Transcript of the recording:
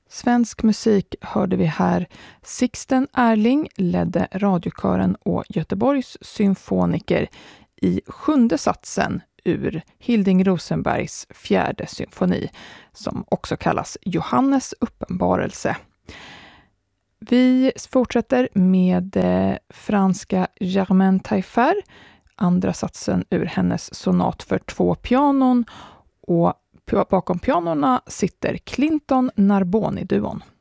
Svensk musik hörde vi här. Sixten Ehrling ledde radiokören och Göteborgs symfoniker i 7:e satsen ur Hilding Rosenbergs 4:e symfoni, som också kallas Johannes uppenbarelse. Vi fortsätter med franska Germaine Taillefer, andra satsen ur hennes sonat för 2 pianon, och bakom pianorna sitter Clinton Narboni-duon.